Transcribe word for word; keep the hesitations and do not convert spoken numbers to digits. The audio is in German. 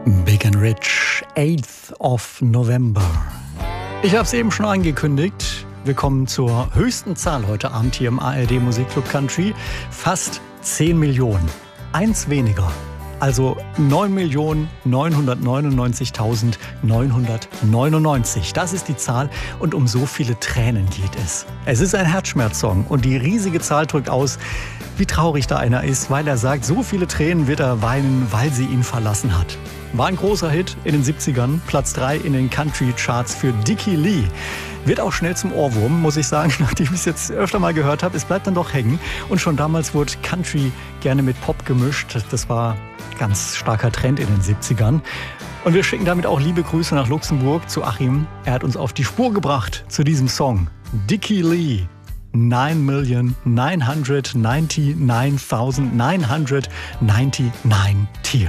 Big and Rich, eighth of November. Ich habe es eben schon angekündigt. Wir kommen zur höchsten Zahl heute Abend hier im A R D Musikclub Country. Fast zehn Millionen. Eins weniger. Also neun Millionen neunhundertneunundneunzigtausendneunhundertneunundneunzig. Das ist die Zahl und um so viele Tränen geht es. Es ist ein Herzschmerzsong und die riesige Zahl drückt aus, wie traurig da einer ist, weil er sagt, so viele Tränen wird er weinen, weil sie ihn verlassen hat. War ein großer Hit in den siebzigern, Platz drei in den Country-Charts für Dickey Lee. Wird auch schnell zum Ohrwurm, muss ich sagen, nachdem ich es jetzt öfter mal gehört habe. Es bleibt dann doch hängen. Und schon damals wurde Country gerne mit Pop gemischt. Das war ganz starker Trend in den siebzigern. Und wir schicken damit auch liebe Grüße nach Luxemburg zu Achim. Er hat uns auf die Spur gebracht zu diesem Song. Dickey Lee. nine million nine hundred ninety-nine thousand nine hundred ninety-nine tears.